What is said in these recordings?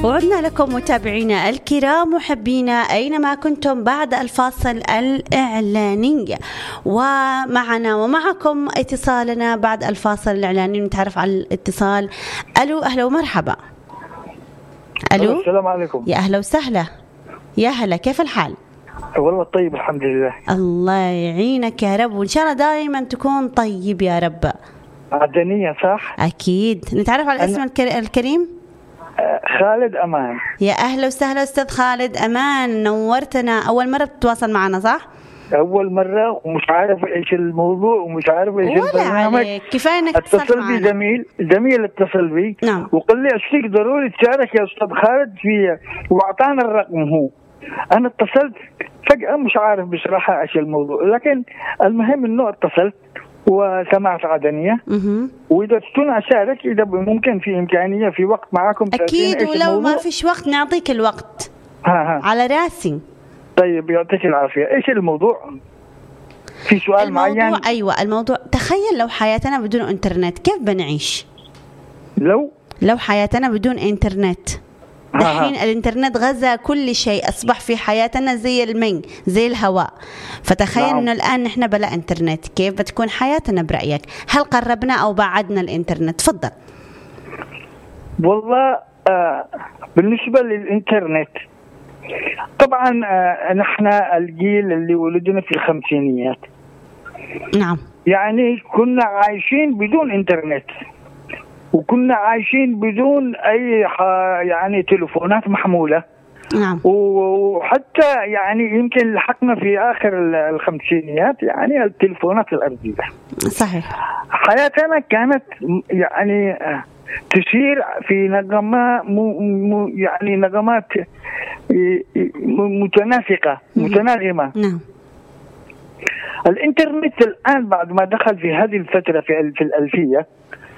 وعدنا لكم متابعينا الكرام محبينا أينما كنتم بعد الفاصل الإعلاني، ومعنا ومعكم اتصالنا بعد الفاصل الإعلاني. نتعرف على الاتصال. ألو، أهلا ومرحبا. ألو، السلام عليكم. يا أهلا وسهلا. يا هلا، كيف الحال؟ والله طيب الحمد لله. الله يعينك يا رب، وإن شاء الله دائما تكون طيب يا رب. عدنية صح؟ أكيد. نتعرف على اسم الكريم؟ خالد أمان. يا أهلا وسهلا أستاذ خالد أمان، نورتنا. أول مرة بتتواصل معنا صح؟ أول مرة، ومش عارف إيش الموضوع ومش عارف إيش البرنامج. كفاية إنك اتصل بي زميل اتصل بي. نعم. وقال لي أشتيك ضروري تشارك يا أستاذ خالد في، وأعطانا الرقم هو. أنا اتصلت فجأة مش عارف بصراحة إيش الموضوع، لكن المهم إنه اتصلت وسمعت عدنية. وإذا تكون أشارك، إذا ممكن في إمكانية في وقت معكم أكيد، ولو ما فيش وقت نعطيك الوقت. على راسي. طيب يعطيك العافية. إيش الموضوع؟ في سؤال معين؟ أيوة الموضوع، تخيل لو حياتنا بدون إنترنت كيف بنعيش؟ لو حياتنا بدون إنترنت. دحين الإنترنت غزا كل شيء، أصبح في حياتنا زي المي زي الهواء. فتخيل إنه الآن نحن بلا إنترنت، كيف بتكون حياتنا برأيك؟ هل قربنا أو بعدنا الإنترنت؟ تفضل. والله بالنسبة للإنترنت طبعا نحن الجيل اللي ولدنا في الخمسينيات. نعم. يعني كنا عايشين بدون إنترنت، وكنا عايشين بدون أي يعني تلفونات محمولة. نعم. وحتى يعني يمكن لحقنا في آخر الخمسينيات يعني التلفونات الأرضية. صحيح. حياتنا كانت يعني تسير في يعني نغمات متناسقة متناغمة. نعم. الإنترنت الآن بعد ما دخل في هذه الفترة في الألفية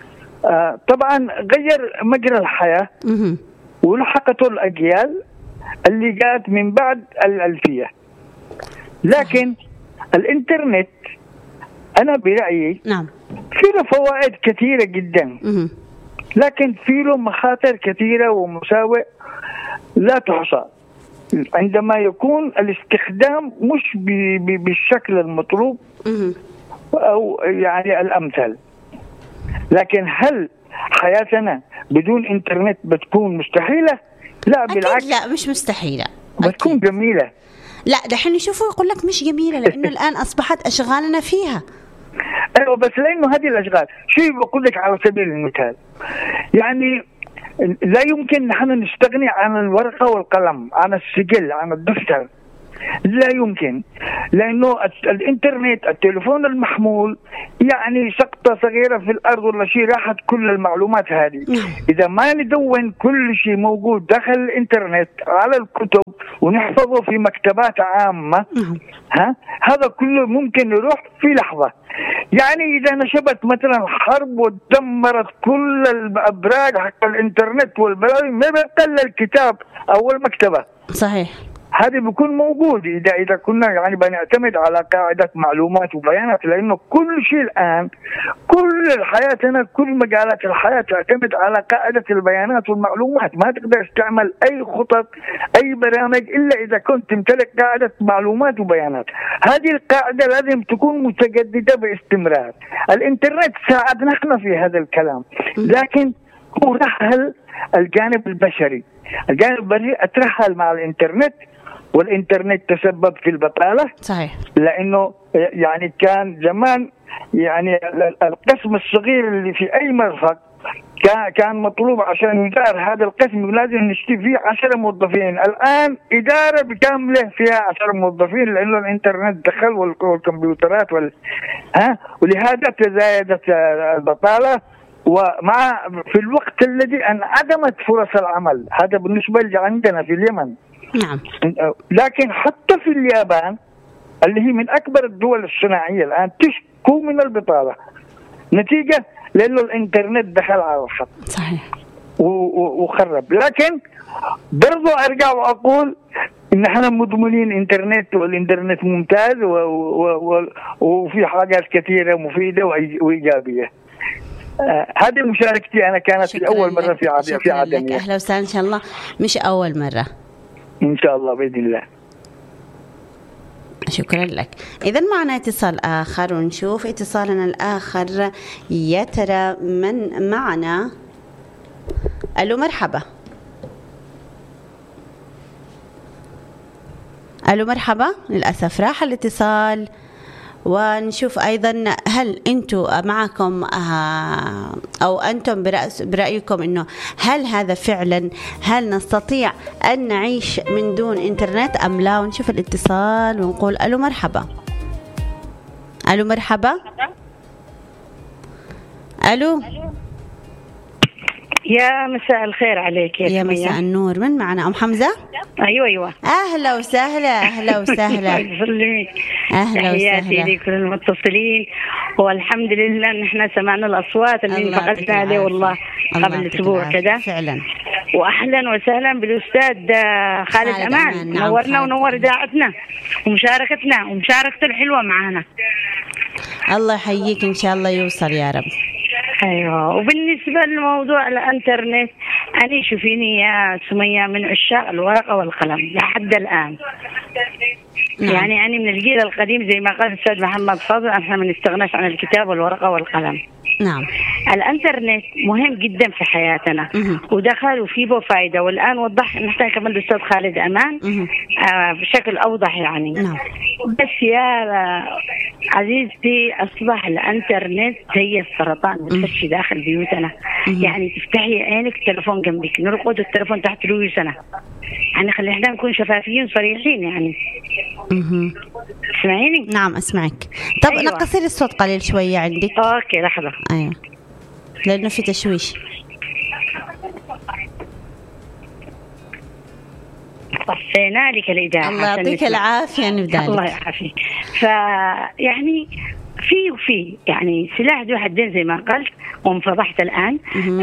طبعا غير مجرى الحياة ولحقته الأجيال اللي جاءت من بعد الألفية. لكن الإنترنت أنا برأيي نعم فيه له فوائد كثيرة جدا، لكن فيه له مخاطر كثيرة ومساوئ لا تحصى عندما يكون الاستخدام مش بالشكل المطلوب أو يعني الأمثل. لكن هل حياتنا بدون إنترنت بتكون مستحيلة؟ لا بالعكس. لا مش مستحيلة، بتكون جميلة. لا دحين يشوفوا يقول لك مش جميلة لأنه الآن أصبحت أشغالنا فيها. أيوة، بس لأنه هذه الأشغال شيء بقول لك على سبيل المثال، يعني لا يمكن نحن نستغني عن الورقة والقلم، عن السجل، عن الدفتر. لا يمكن، لأنه الإنترنت التليفون المحمول يعني سقطة صغيرة في الأرض ولا شيء راحت كل المعلومات هذه. إذا ما ندون كل شيء موجود داخل الإنترنت على الكتب ونحفظه في مكتبات عامة، هذا كله ممكن يروح في لحظة. يعني إذا نشبت مثلا حرب ودمرت كل الأبراج حق الإنترنت والبلاوي، ما بقى الكتاب أو المكتبة. صحيح. هذا بيكون موجود إذا كنا يعني بنعتمد على قاعدة معلومات وبيانات، لأنه كل شيء الآن كل حياتنا كل مجالات الحياة تعتمد على قاعدة البيانات والمعلومات. ما تقدر تعمل أي خطط أي برامج إلا إذا كنت تمتلك قاعدة معلومات وبيانات. هذه القاعدة لازم تكون متجددة باستمرار. الإنترنت ساعدنا احنا في هذا الكلام، لكن هو رحل الجانب البشري. الجانب البشري اترحل مع الإنترنت، والإنترنت تسبب في البطالة. صحيح. لأنه يعني كان زمان يعني القسم الصغير اللي في أي مرفق كان مطلوب عشان يدار هذا القسم لازم نشتري فيه 10 موظفين. الآن إدارة بكاملة فيها 10 موظفين، لأنه الإنترنت دخل والكمبيوترات ولهذا تزايدت البطالة. ومع في الوقت الذي انعدمت فرص العمل، هذا بالنسبة لي عندنا في اليمن. نعم. لكن حتى في اليابان اللي هي من أكبر الدول الصناعية الآن تشكو من البطالة نتيجة لأنه الإنترنت دخل على الخط. صحيح. وخرب. لكن برضو أرجع وأقول إن احنا مدمنين إنترنت، والإنترنت ممتاز وفي حاجات كثيرة مفيدة وإيجابية. هذه مشاركتي أنا، كانت في أول مرة في عدن. أهلا وسهلا، إن شاء الله مش أول مرة إن شاء الله بإذن الله. شكرا لك. إذا معنا اتصال آخر ونشوف اتصالنا الآخر يا ترى من معنا. ألو مرحبا. ألو مرحبا. للأسف راح الاتصال. ونشوف أيضا هل أنتم معكم أو أنتم برأيكم أنه هل هذا فعلا، هل نستطيع أن نعيش من دون إنترنت أم لا؟ ونشوف الاتصال ونقول ألو مرحبا. ألو مرحبا. ألو. يا مساء الخير عليك يا مساء النور. من معنا؟ أم حمزة؟ أيوة. أهلا وسهلا. أهلا وسهلا. أهلا وسهلا لكل المتصلين. والحمد لله نحن سمعنا الأصوات اللي فقدنا عليه والله قبل أسبوع كذا فعلا. وأهلا وسهلا بالأستاذ خالد أمان. نورنا ونور إذاعتنا ومشاركتنا ومشاركته الحلوة معنا. الله يحييك، إن شاء الله يوصل يا رب. أيوة. وبالنسبة لموضوع الإنترنت، أنا شوفيني يا سمية من عشاق الورقة والقلم لحد الآن. يعني أنا من الجيل القديم زي ما قال الأستاذ محمد فاضل، احنا ما نستغناش عن الكتاب والورقة والقلم. نعم. الانترنت مهم جدا في حياتنا ودخل وفيه فائدة، والآن وضح نحن كمان الأستاذ خالد أمان بشكل أوضح يعني. نعم. بس يا عزيزتي أصبح الانترنت زي السرطان متفشي داخل بيوتنا. يعني تفتحي عينك التلفون جنبك، نرقد التلفون تحت رؤوسنا. يعني خلينا نكون شفافيين صريحين يعني. تسمعيني؟ نعم أسمعك. طب أيوة. نقصي الصوت قليل شوية عندك. أوكي لحظة. أيوة لأنه في تشويش. طفينا لك الإذاعة. الله يعطيك العافية. نبدأ الله يعافيك. فيعني في يعني سلاح ذو حدين زي ما قلت وانفضحت الآن.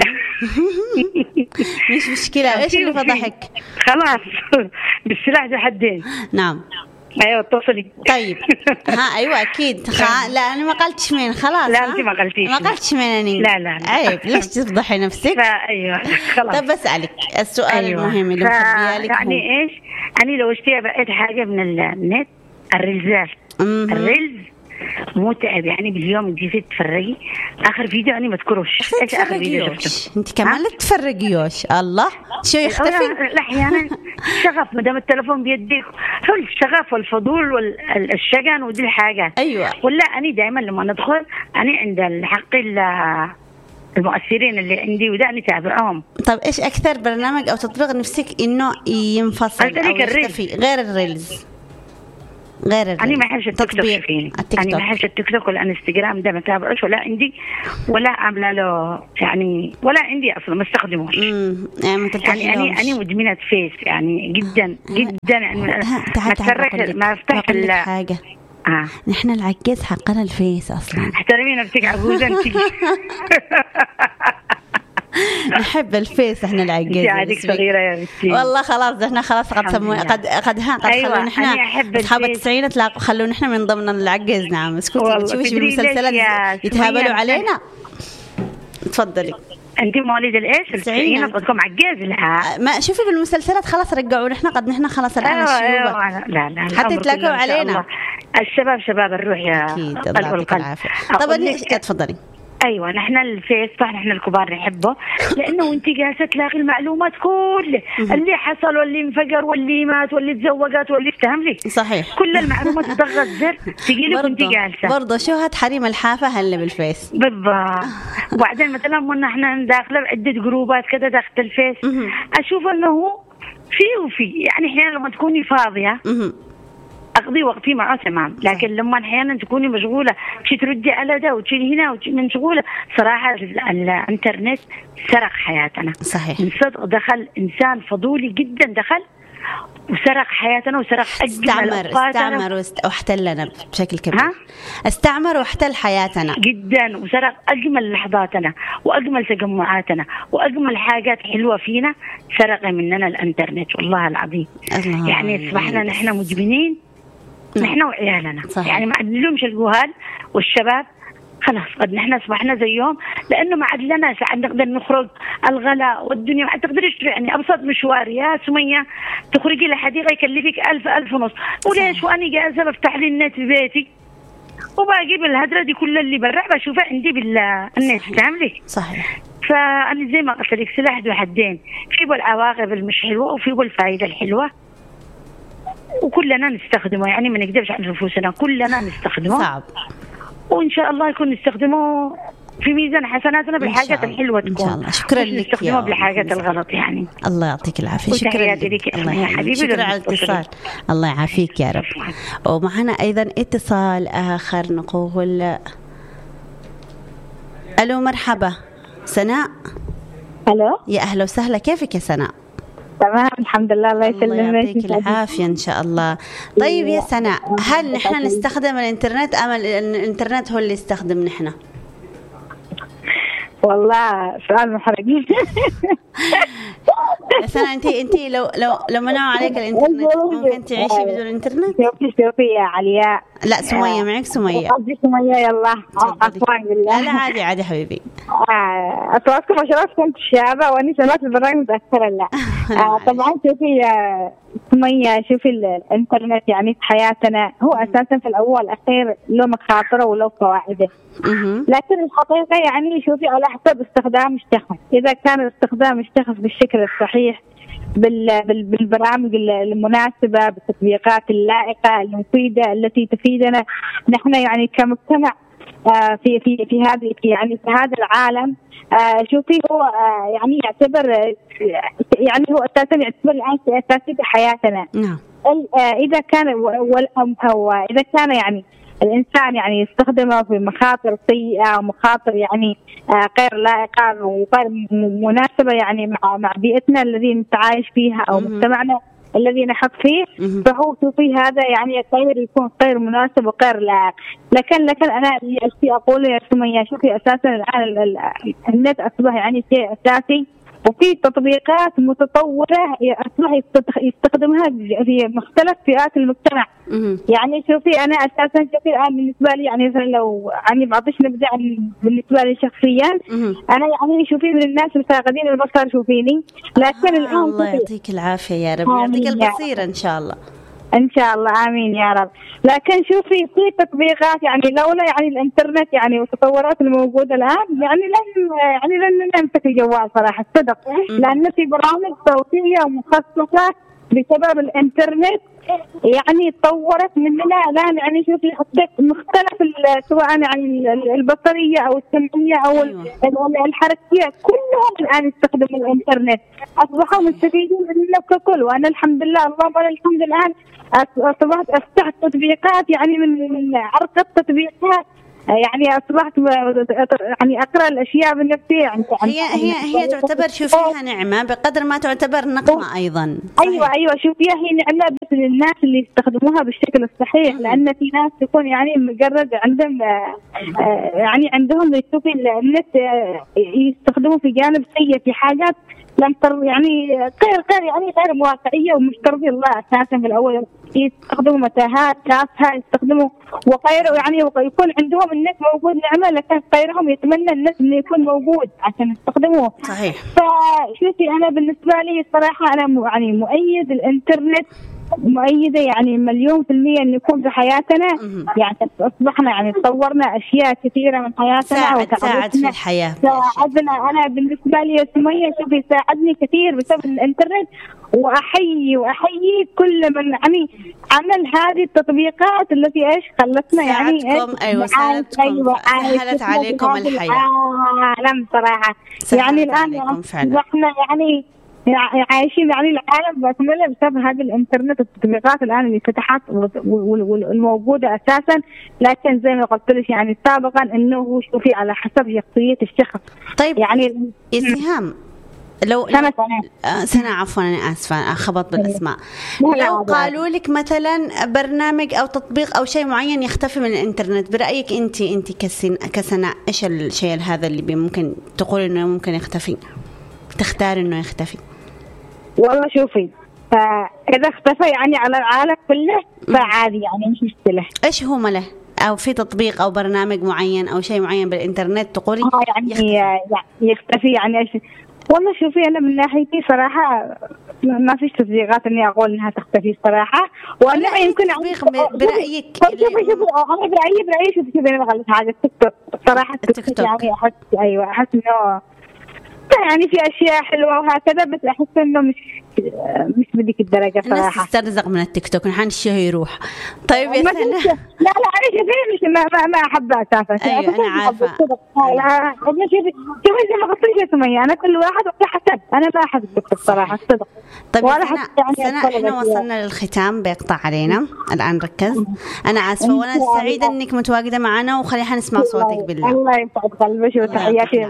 مش مشكلة. إيش اللي فضحك؟ خلاص بالسلاح ذو حدين. نعم. ايوه اتصلي. طيب ايوه اكيد. لا انا ما قلتش مين. خلاص. لا انت ما قلتيش. ما قلتش مين اني. لا عيب. ليش تفضحي نفسك؟ ايوه خلاص. طب بسألك السؤال المهم اللي مخبيه لك يعني ايش؟ انا لو اشتري بقيت حاجه من النت الريلزات. الريلز متعب يعني. باليوم انت تتفرجي اخر فيديو انا ما اذكروش ايش اخر فيديو شفته. انت كمان لا تتفرجيوش. الله شو يختفي. لا احيانا شغف ما دام التلفون بيديك الشغف والفضول والشجن ودي الحاجه. ايوه. ولا انا دائما لما ندخل انا عند الحق المؤثرين اللي عندي وده نتابعهم. طب ايش اكثر برنامج او تطبيق نفسك انه ينفصل او يختفي غير الريلز؟ أنا ما أحبش التيك توك فيني. أنا ما أحبش التيك توك ولا الانستغرام ده ما تابعوش ولا عندي ولا عاملة له يعني ولا عندي أصلا ما استخدموش. يعني أنا مدمنة فيس يعني جدا جدا يعني ما أفتح حاجة. نحن العجز حقنا الفيس أصلا. احترمي نفسك عجوزة أنت. نحب الفيس احنا العجيز. انت عادك صغيره يا بنتي والله خلاص احنا خلاص قد أيوة. خلونا احنا اصحاب التسعين تلاقوا خلونا احنا من ضمن العجيز. نعم اسكتي تشوفيش بالمسلسلات يتهابلوا علينا. تفضلي. انت مواليد الايش؟ التسعين قصدكم عجاز؟ لا ما شوفي بالمسلسلات خلاص رجعوا نحن قد نحن خلاص الان الشيوبه. لا حتى تلاقوا علينا. الشباب شباب الروح يا قلب القلب. طب تفضلي. ايوه نحن الفيس صح نحن الكبار نحبه لانه انت جالسه تلاقي المعلومات كل اللي حصل واللي انفجر واللي مات واللي تزوجت واللي افتهم لك. صحيح. كل المعلومات تضغط زر تجي لك وانت جالسه. برضه شو هاد حريم الحافه هلا بالفيس. بالضبط. وبعدين مثلا من احنا داخله بعده جروبات كذا داخل الفيس اشوف انه في يعني احيانا لما تكوني فاضيه أقضي وقتي معه تمام، لكن لما أحيانا تكوني مشغولة تشي تردي على ده وتشي هنا وتشي مشغولة. صراحة الإنترنت سرق حياتنا. صحيح. من صدق دخل إنسان فضولي جدا دخل وسرق حياتنا وسرق استعمر واحتلنا بشكل كبير. استعمر واحتل حياتنا جدا وسرق أجمل لحظاتنا وأجمل تجمعاتنا وأجمل حاجات حلوة فينا سرق مننا الإنترنت والله العظيم. يعني أصبحنا نحن مدمنين نحن وعيالنا. يعني ما نلومش الجهال والشباب خلاص قد نحن أصبحنا زيهم، لأنه ما عاد لنا ساعة نقدر نخرج. الغلاء والدنيا ما تقدرش يعني أبسط مشوار يا سمية تخرجي لحديقة يكلفك 1000 ونص، وليش وأنا جاهزة بفتح لي النت في بيتي وبجيب الهدرة دي كل اللي برا بشوفها عندي بالنت. تعملي صحيح. فأنا زي ما قلت لك سلاح ذو حدين، في بالعواقب المش حلوة وفي بالفائدة الحلوة، وكلنا نستخدمه. يعني ما نقدرش عن نفوسنا، كلنا نستخدمه صعب، وإن شاء الله يكون نستخدمه في ميزان حسناتنا بالحاجات الحلوة تكون. إن شاء الله. شكرا لك نستخدمه بالحاجات الغلط يعني. الله يعطيك العافية. شكرا لك. الله يحفظك. شكرا على الاتصال. الله يعافيك يا رب. ومعنا أيضا اتصال آخر، نقول ألو مرحبا سناء. ألو يا أهلا وسهلا، كيفك يا سناء؟ تمام الحمد لله. الله يسلمك. الله يعطيك العافية إن شاء الله. طيب يا سناء، هل نحن نستخدم الإنترنت أم الإنترنت هو اللي يستخدم نحن؟ والله سؤال محرج. سنة انت لو منعوا عليك الانترنت ممكن تعيشي بدون انترنت؟ شوفي يا علياء. لا سمية معك. سمية قصدي سمية. يلا عفوا بالله. لا عادي حبيبي. أصواتكم ما شاء الله كنت شابة وأني سمعت البرنامج متأخرة. لا طبعا شوفي سمية، شوفي الانترنت يعني في حياتنا هو أساسا في الأول والأخير له مخاطره وله فوائده، لكن الحقيقة يعني شوفي على حسب استخدام الشخص. إذا كان استخدام الشخص بالشكل الصحيح بالبرامج المناسبة، بالتطبيقات اللائقة المفيدة التي تفيدنا نحن يعني كمجتمع في هذا العالم. شوفي هو يعني يعتبر يعني هو أساسا يعتبر الآن أساسي في حياتنا. إذا كان أو إذا كان يعني الإنسان يعني يستخدمه في مخاطر سيئة ومخاطر يعني غير لائقة وغير مناسبة يعني مع بيئتنا الذي نتعايش فيها أو مجتمعنا الذي نحط فيه، فهو شوفي هذا يعني غير يكون غير مناسب وغير لائق. لكن أنا أقول يا سمية، شوفي أساسا الآن النت أصبح يعني شيء أساسي، وفي تطبيقات متطورة أصبح يستخدمها في مختلف فئات المجتمع. يعني شوفي أنا أساسا شوفي الآن بالنسبة لي يعني لو يعني بعطيش نبدأ بالنسبة لي شخصيا، أنا يعني شوفي من الناس الفاقدين البصر شوفيني، لكن الآن الله يعطيك العافية يا رب، يعطيك البصيرة إن شاء الله. إن شاء الله آمين يا رب. لكن شوفي في تطبيقات يعني لولا يعني الإنترنت يعني والتطورات الموجودة الآن يعني لن نمسك الجوال صراحة صدق، لأن في برامج صوتية مخصصة بسبب الإنترنت يعني تطورت مننا الآن. يعني شوفي حتى مختلف سواء يعني البصرية أو السمعية أو الحركية كلهم الآن يستخدموا الإنترنت، أصبحوا مستفيدين منه ككل. وأنا الحمد لله اللهم الحمد الآن أصبحت أفتح تطبيقات يعني من عرق التطبيقات، يعني أصبحت يعني أقرأ الأشياء بالنفسية. هي تعتبر شوفيها نعمة بقدر ما تعتبر نقمة أيضا. أيوة شوفيها هي نعمة بس للناس اللي يستخدموها بالشكل الصحيح، لأن في ناس تكون يعني مجرد عندهم يعني عندهم يشوفي النت يستخدموه في جانب سيء، في حاجات يعني غير واقعية ومش ترضي الله أساسا. في الأول يستخدموا متاهات تافهة، يستخدموا وغيره يعني ويكون عندهم النت موجود نعمة، لكن غيرهم يتمنى النت إنه يكون موجود عشان يستخدموه. صحيح. فشوفي أنا بالنسبة لي صراحة أنا يعني مؤيد الإنترنت، مؤيدة يعني 100% إن يكون في حياتنا. يعني أصبحنا يعني تطورنا أشياء كثيرة من حياتنا ساعد في الحياة، ساعدنا. أنا بالنسبة لي يا سمية شوفي ساعدني كثير بسبب الإنترنت، وأحيي كل من يعني عمل هذه التطبيقات التي خلتنا يعني سهلت عليكم الحياة. عالم صراحة يعني الآن احنا يعني عايشين يعني العالم بأكمله بسبب هذا الإنترنت والتطبيقات الآن اللي فتحت والموجودة أساسا. لكن زي ما قلت لك يعني سابقا إنه شوفي على حسب شخصية الشخص. طيب يعني إسهام لو سنة عفوا أنا آسفة خبط بالأسماء. لو قالوا لك مثلا برنامج أو تطبيق أو شيء معين يختفي من الإنترنت، برأيك أنت كسنة إيش الشيء هذا اللي ممكن تقول إنه ممكن يختفي، تختار إنه يختفي؟ والله شوفي إذا اختفى يعني على العالم كله فعادي يعني مش مشكلة. إيش هو مله؟ أو في تطبيق أو برنامج معين أو شيء معين بالإنترنت تقولي يعني يختفي يعني إيش؟ والله شوفي أنا من ناحيتي صراحة ما فيش تطبيقات إني أقول إنها تختفي صراحة، وأنا يمكن تطبيق برأيك. أنا برأيي شوفي كذا أنا بغلط حاجة التيك توك صراحة. التيك توك يعني أحس إنه يعني في أشياء حلوة وهكذا، بس أحس إنه مش بديك الدرجة صراحة. الناس تسترزق من التيك توك نحن الشيء يروح. طيب يا سنة لا أنا شوفي ما أحبها أساسا. أيوة أنا عارفة. أنا شوفي زي ما قلت لك يا سمية، أنا كل واحد حسب، أنا ما أحب التيك توك صراحة صدق. طيب سنة إحنا وصلنا للختام، بيقطع علينا الآن، ركز. أنا آسفة وأنا سعيدة إنك متواجدة معنا، وخلينا نسمع صوتك بالله. الله يسعد قلبك وتحياتي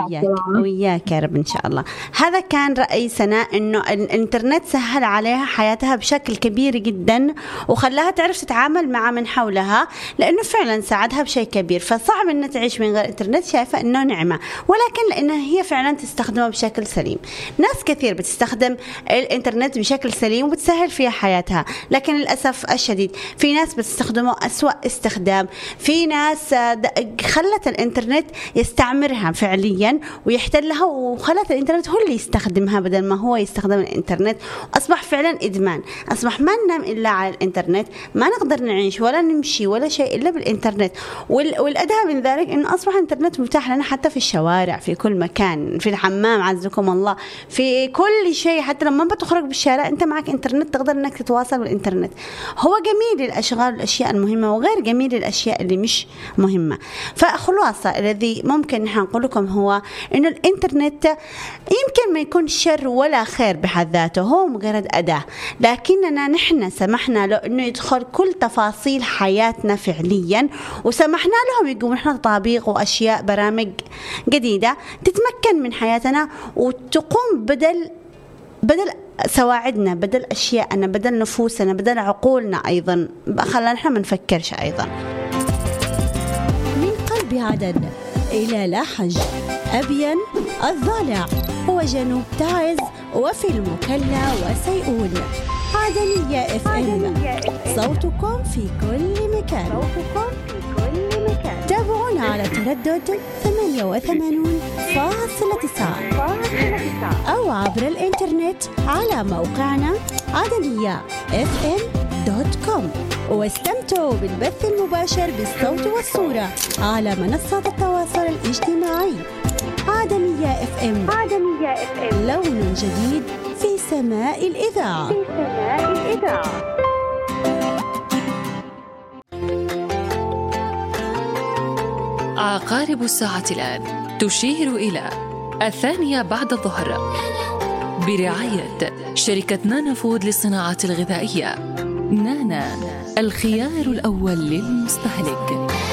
وياك يا رب إن شاء الله. هذا كان رأي سناء، إنه الإنترنت سهل عليها حياتها بشكل كبير جدا، وخلاها تعرف تتعامل مع من حولها، لأنه فعلا ساعدها بشيء كبير. فصعب إنها تعيش من غير إنترنت، شايفة إنه نعمة، ولكن لأنها هي فعلا تستخدمه بشكل سليم. ناس كثير بتستخدم الإنترنت بشكل سليم وبتسهل فيها حياتها، لكن للأسف الشديد في ناس بتستخدمه أسوأ استخدام. في ناس خلت الإنترنت يستعمرها فعليا ويحتلها، وخلت الإنترنت هو اللي يستخدمها بدل ما هو يستخدم الإنترنت. أصبح فعلا إدمان، أصبح ما ننام إلا على الإنترنت، ما نقدر نعيش ولا نمشي ولا شيء إلا بالإنترنت. والأدهى من ذلك إنه أصبح الإنترنت متاح لنا حتى في الشوارع، في كل مكان، في الحمام عزكم الله، في كل شيء. حتى لما بتخرج بالشارع أنت معك إنترنت، تقدر إنك تتواصل بالإنترنت. هو جميل للأشغال والأشياء المهمة، وغير جميل للأشياء اللي مش مهمة. فخلاصة الذي ممكن نحن نقول لكم هو إنه الإنترنت يمكن ما يكون شر ولا خير بحد ذاته، هو مجرد أداة، لكننا نحن سمحنا له إنه يدخل كل تفاصيل حياتنا فعليا، وسمحنا لهم يقوموا نحن تطابيق وأشياء برامج جديدة تتمكن من حياتنا وتقوم بدل سواعدنا، بدل أشياءنا، بدل نفوسنا، بدل عقولنا أيضا. خلنا نحن ما نفكرش أيضا. من قلب عدن إلى لاحج، أبين، الضالع وجنوب تعز، وفي المكلا وسيئون. عدنية FM، صوتكم في كل مكان. تابعونا على تردد 88.9 أو عبر الإنترنت على موقعنا عدنية.fm.com، واستمتعوا بالبث المباشر بالصوت والصورة على منصات التواصل الاجتماعي. عدنية FM، لون جديد في سماء الإذاعة. عقارب الساعة الآن تشير إلى 2:00 برعاية شركة نانا فود للصناعات الغذائية. نانا، الخيار الأول للمستهلك.